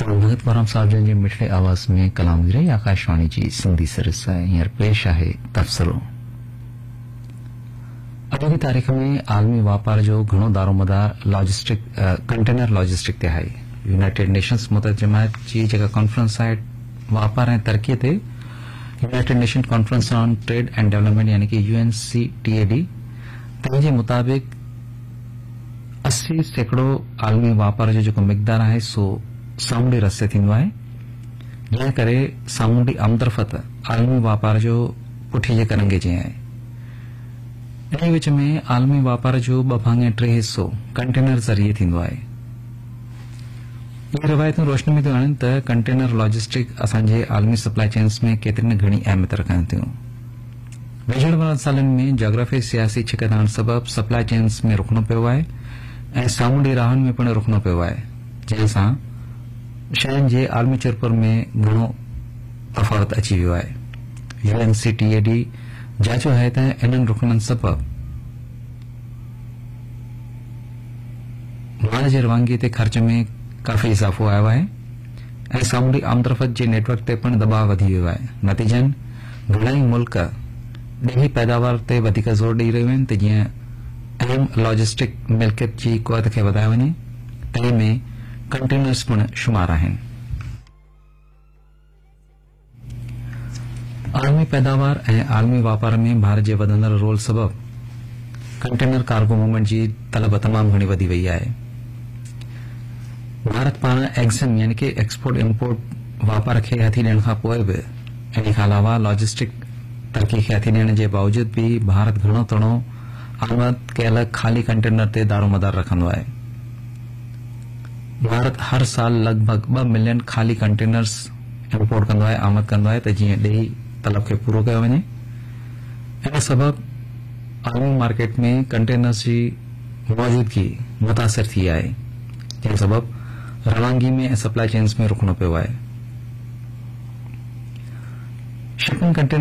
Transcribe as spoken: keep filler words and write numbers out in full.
भगत परम साहब जी मिठड़े आवाज में कलाम गिरे आकाशवाणी जी सिंधी सर्विस हींअर पेश आहे तबसरो। अॼु जी तारीख़ में आलमी वापार जो घणो दारोमदार लॉजिस्टिक कंटेनर लॉजिस्टिक ते आहे। यूनाइटेड नेशंस मुतहद जमायत जी जेका कॉन्फ्रेंस आहे वापार ऐं तरक़ीअ ते United nation conference on trade and development यानी कि यूएनसीटीएडी तंहिंजे मुताबिक़ अस्सी सैकड़ो आलमी वापार जो जेको मिक़दार आहे सो सामूंडी रस्ते थींदो आहे, जंहिं करे सामूंडी आमदरफ़त आलमी वापार जो पुठीजे करंगे जी आहे। इन विच में आलमी वापार जो ॿ भाङे टे हिस्सो कंटेनर ज़रिए थींदो आहे। इहे रिवायतूं रोशनी में थियूं आणनि त कंटेनर लॉजिस्टिक असांजे आलमी सप्लाई चेन्स में केतिरी न घणी अहमियत रखनि थियूं। वेझड़ वारनि सालनि में जोग्राफी सियासी छिकताण सबबि सप्लाई चेन्स में रुकणो पियो आहे ऐं सामूंडी राहनि में पिणु रुकणो पियो आहे, जंहिंसां शयुनि जे आलमी चरपुर में घणो तफ़ावत अची वियो आहे। यूएनसीटीएडी जाचो आहे त इन्हनि रुकणनि सबबि माल जे रवानगी ते ख़र्च में काफ़ी इज़ाफ़ो आयो आहे ऐं सामूंडी आमदरफ़त जे नेटवर्क ते पिणु दबाव वधी वियो आहे। नतीजन घणेई मुल्क ॾिघी पैदावार ते वधीक ज़ोर ॾेई रहियूं आहिनि त जीअं अहम लॉजिस्टिक मिल्कियत जी क़ुवत खे वधायो वञे, तंहिं में कंटेनर्स पिणु शुमार आहिनि। आलमी पैदावार ऐं आलमी वापार में भारत जे वधंदड़ रोल सबबि कंटेनर कार्गो मूवमेंट जी तलब तमामु घणी वधी वई आहे। भारत पाण एक्सिम यानी कि एक्सपोर्ट इम्पोर्ट वापार खे हथी ॾियण खां पोइ बि इन खां अलावा लॉजिस्टिक तरक़ी खे हथी ॾियण जे बावजूद भी भारत घणो तणो आमद कयल खाली कंटेनर ते दारोमदार रखंदो आहे। भारत हर साल लगभग ॿ मिलियन खाली कंटेनर्स इम्पोर्ट कंदो आहे, आमद कंदो आहे त जीअं ॾेई तलब खे पूरो कयो वञे। इन सबबि आलमी मार्केट में कंटेनर्स जी मौजूदगी मुतासिर थी आहे, जंहिं सबबि रवानगी में ऐं सप्लाई चेन्स में रुकणो पियो आहे। Shipping container